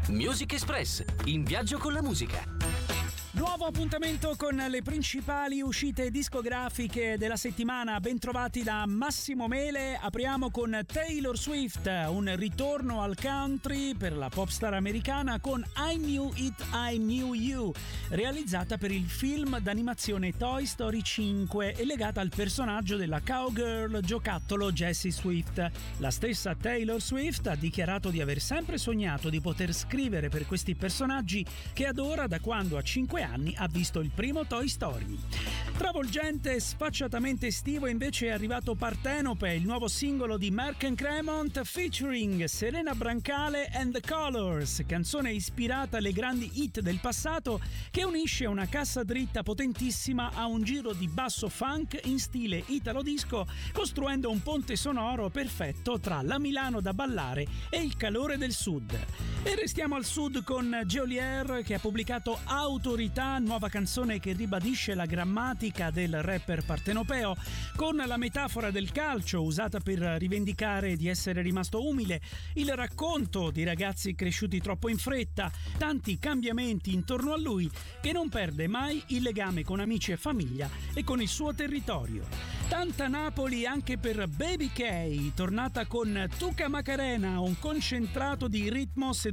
Music Express, in viaggio con la musica. Nuovo appuntamento con le principali uscite discografiche della settimana. Bentrovati da Massimo Mele. Apriamo con Taylor Swift, un ritorno al country per la popstar americana con I Knew It, I Knew You, realizzata per il film d'animazione Toy Story 5 e legata al personaggio della cowgirl giocattolo Jessie Swift. La stessa Taylor Swift ha dichiarato di aver sempre sognato di poter scrivere per questi personaggi che adora da quando a 5 anni ha visto il primo Toy Story. Travolgente e sfacciatamente estivo invece è arrivato Partenope, il nuovo singolo di Mark & Cremont featuring Serena Brancale and the Colors, canzone ispirata alle grandi hit del passato che unisce una cassa dritta potentissima a un giro di basso funk in stile italo disco, costruendo un ponte sonoro perfetto tra la Milano da ballare e il calore del sud. E restiamo al sud con Geolier, che ha pubblicato Autorità, nuova canzone che ribadisce la grammatica del rapper partenopeo con la metafora del calcio usata per rivendicare di essere rimasto umile, il racconto di ragazzi cresciuti troppo in fretta, tanti cambiamenti intorno a lui che non perde mai il legame con amici e famiglia e con il suo territorio. Tanta Napoli anche per Baby K, tornata con Tuca Macarena, un concentrato di ritmo